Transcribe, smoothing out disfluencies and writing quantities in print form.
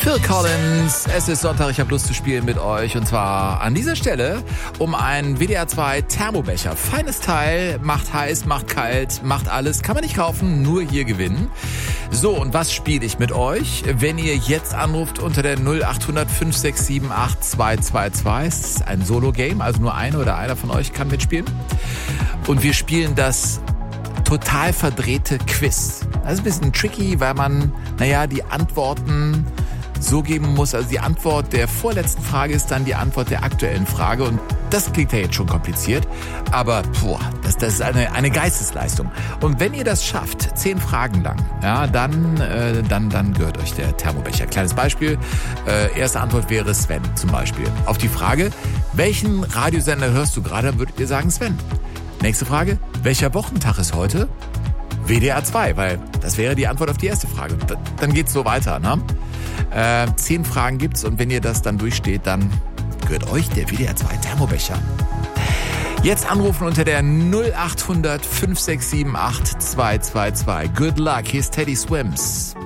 Phil Collins, es ist Sonntag, ich habe Lust zu spielen mit euch und zwar an dieser Stelle um einen WDR 2 Thermobecher. Feines Teil, macht heiß, macht kalt, macht alles, kann man nicht kaufen, nur hier gewinnen. So, und was spiele ich mit euch? Wenn ihr jetzt anruft unter der 0800 567 8222, es ist ein Solo-Game, also nur eine oder einer von euch kann mitspielen. Und wir spielen das total verdrehte Quiz. Das ist ein bisschen tricky, weil man, die Antworten so geben muss. Also die Antwort der vorletzten Frage ist dann die Antwort der aktuellen Frage. Und das klingt ja jetzt schon kompliziert. Aber das ist eine Geistesleistung. Und wenn ihr das schafft, 10 Fragen lang, dann gehört euch der Thermobecher. Kleines Beispiel. Erste Antwort wäre Sven zum Beispiel. Auf die Frage, welchen Radiosender hörst du gerade, dann würdet ihr sagen Sven. Nächste Frage, welcher Wochentag ist heute? WDR 2, weil das wäre die Antwort auf die erste Frage. Dann geht's so weiter, ne? 10 Fragen gibt's und wenn ihr das dann durchsteht, dann gehört euch der WDR 2 Thermobecher. Jetzt anrufen unter der 0800 567 8222. Good luck, here's Teddy Swims.